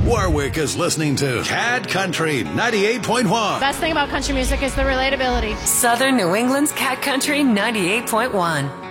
Warwick is listening to Cat Country 98.1. Best thing about country music is the relatability. Southern New England's Cat Country 98.1.